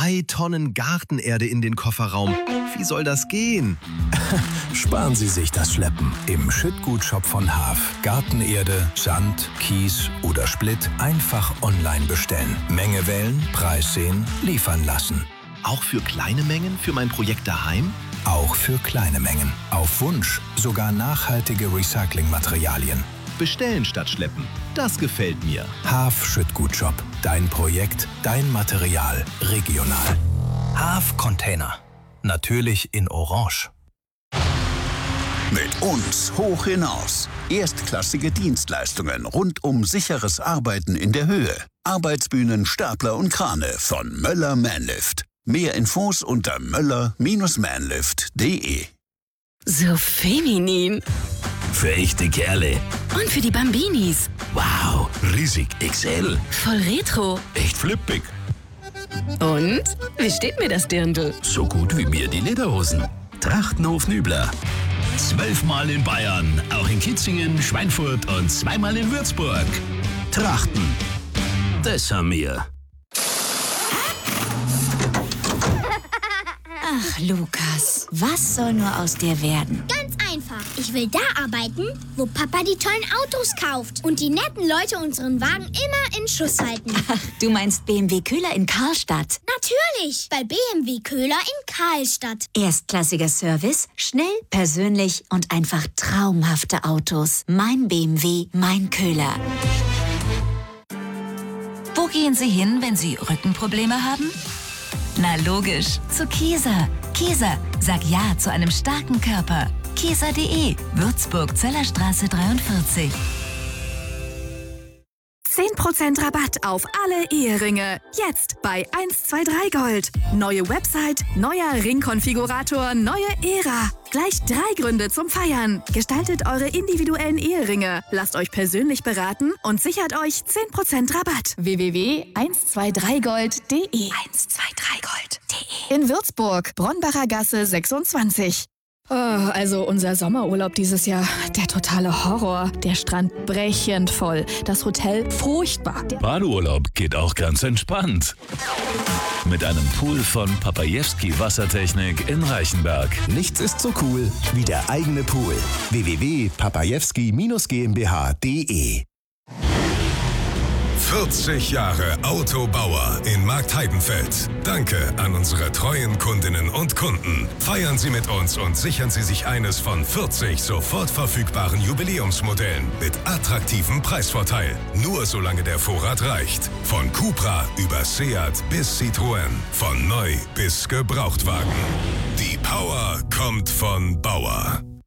2 Tonnen Gartenerde in den Kofferraum. Wie soll das gehen? Sparen Sie sich das Schleppen. Im Schüttgutshop von Haaf. Gartenerde, Sand, Kies oder Splitt einfach online bestellen. Menge wählen, Preis sehen, liefern lassen. Auch für kleine Mengen für mein Projekt daheim? Auch für kleine Mengen. Auf Wunsch sogar nachhaltige Recyclingmaterialien. Bestellen statt schleppen. Das gefällt mir. Haaf Schüttgutshop. Dein Projekt, dein Material. Regional. Haaf Container. Natürlich in Orange. Mit uns hoch hinaus. Erstklassige Dienstleistungen rund um sicheres Arbeiten in der Höhe. Arbeitsbühnen, Stapler und Krane von Möller Manlift. Mehr Infos unter möller-manlift.de. So feminin. Für echte Kerle. Und für die Bambinis. Wow, riesig XL. Voll retro. Echt flippig. Und? Wie steht mir das Dirndl? So gut wie mir die Lederhosen. Trachtenhof Nübler. 12-mal in Bayern, auch in Kitzingen, Schweinfurt und 2-mal in Würzburg. Trachten. Das haben wir. Ach, Lukas, was soll nur aus dir werden? Ganz einfach. Ich will da arbeiten, wo Papa die tollen Autos kauft und die netten Leute unseren Wagen immer in Schuss halten. Ach, du meinst BMW Köhler in Karlstadt? Natürlich, bei BMW Köhler in Karlstadt. Erstklassiger Service, schnell, persönlich und einfach traumhafte Autos. Mein BMW, mein Köhler. Wo gehen Sie hin, wenn Sie Rückenprobleme haben? Na logisch, zu Kieser. Kieser, sag Ja zu einem starken Körper. Kieser.de, Würzburg, Zellerstraße 43. 10% Rabatt auf alle Eheringe. Jetzt bei 123 Gold. Neue Website, neuer Ringkonfigurator, neue Ära. Gleich 3 Gründe zum Feiern. Gestaltet eure individuellen Eheringe. Lasst euch persönlich beraten und sichert euch 10% Rabatt. www.123gold.de 123gold.de In Würzburg, Bronbacher Gasse 26. Oh, also unser Sommerurlaub dieses Jahr, der totale Horror. Der Strand brechend voll, das Hotel furchtbar. Badeurlaub geht auch ganz entspannt. Mit einem Pool von Papajewski Wassertechnik in Reichenberg. Nichts ist so cool wie der eigene Pool. www.papajewski-GmbH.de 40 Jahre Autobauer in Marktheidenfeld. Danke an unsere treuen Kundinnen und Kunden. Feiern Sie mit uns und sichern Sie sich eines von 40 sofort verfügbaren Jubiläumsmodellen mit attraktivem Preisvorteil. Nur solange der Vorrat reicht. Von Cupra über Seat bis Citroën. Von neu bis Gebrauchtwagen. Die Power kommt von Bauer.